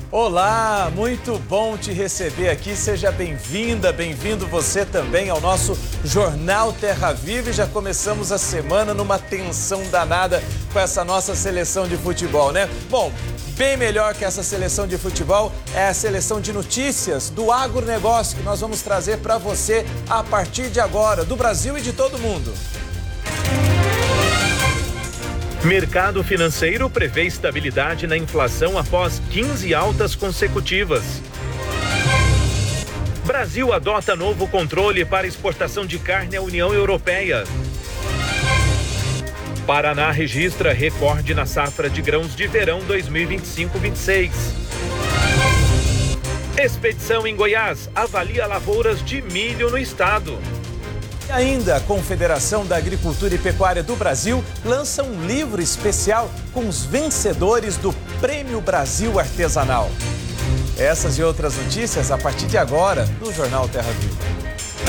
Olá, muito bom te receber aqui, seja bem-vinda, bem-vindo você também ao nosso Jornal Terra Viva. E já começamos a semana numa tensão danada com essa nossa seleção de futebol, né? Bom, bem melhor que essa seleção de futebol é a seleção de notícias do agronegócio que nós vamos trazer para você a partir de agora, do Brasil e de todo mundo. Mercado financeiro prevê estabilidade na inflação após 15 altas consecutivas. Brasil adota novo controle para exportação de carne à União Europeia. Paraná registra recorde na safra de grãos de verão 2025-26. Expedição em Goiás avalia lavouras de milho no estado. E ainda, a Confederação da Agricultura e Pecuária do Brasil lança um livro especial com os vencedores do Prêmio Brasil Artesanal. Essas e outras notícias a partir de agora no Jornal Terra Viva.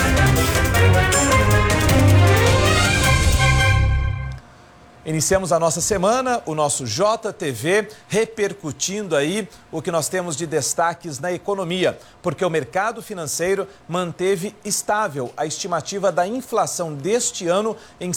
Iniciamos a nossa semana, o nosso JTV, repercutindo aí o que nós temos de destaques na economia, porque o mercado financeiro manteve estável a estimativa da inflação deste ano em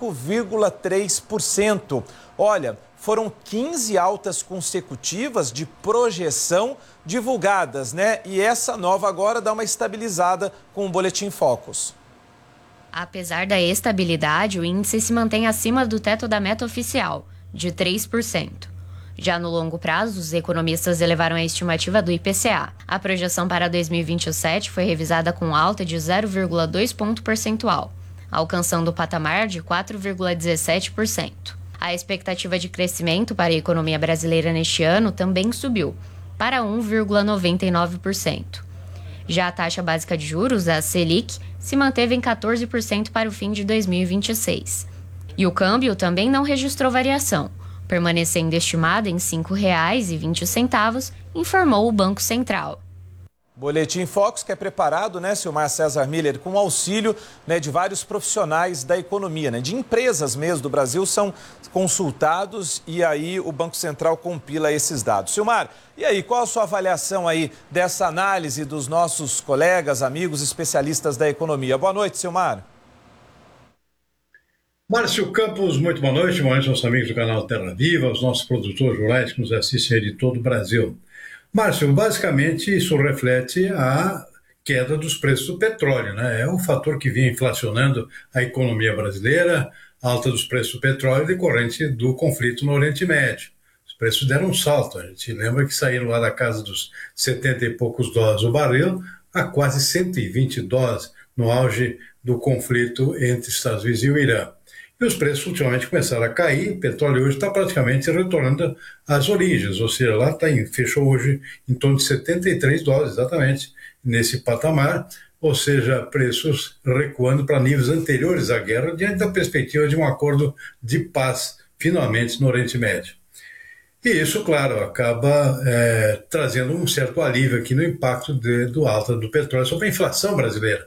5,3%. Olha, foram 15 altas consecutivas de projeção divulgadas, né? E essa nova agora dá uma estabilizada com o Boletim Focus. Apesar da estabilidade, o índice se mantém acima do teto da meta oficial, de 3%. Já no longo prazo, os economistas elevaram a estimativa do IPCA. A projeção para 2027 foi revisada com alta de 0,2 ponto percentual, alcançando o patamar de 4,17%. A expectativa de crescimento para a economia brasileira neste ano também subiu, para 1,99%. Já a taxa básica de juros, a Selic, se manteve em 14% para o fim de 2026. E o câmbio também não registrou variação, permanecendo estimado em R$ 5,20, informou o Banco Central. Boletim Focus que é preparado, né, Silmar César Miller, com auxílio, né, de vários profissionais da economia, né, de empresas mesmo do Brasil, são consultados e aí o Banco Central compila esses dados. Silmar, e aí, qual a sua avaliação aí dessa análise dos nossos colegas, amigos, especialistas da economia? Boa noite, Silmar. Márcio Campos, muito boa noite aos amigos do canal Terra Viva, aos nossos produtores rurais que nos assistem de todo o Brasil. Márcio, basicamente isso reflete a queda dos preços do petróleo, né? É um fator que vinha inflacionando a economia brasileira, a alta dos preços do petróleo decorrente do conflito no Oriente Médio. Os preços deram um salto, a gente lembra que saíram lá da casa dos 70 e poucos dólares o barril a quase 120 dólares no auge do conflito entre Estados Unidos e o Irã. E os preços ultimamente começaram a cair, o petróleo hoje está praticamente retornando às origens, ou seja, lá fechou hoje em torno de 73 dólares, exatamente, nesse patamar, ou seja, preços recuando para níveis anteriores à guerra, diante da perspectiva de um acordo de paz, finalmente, no Oriente Médio. E isso, claro, acaba trazendo um certo alívio aqui no impacto do alta do petróleo sobre a inflação brasileira.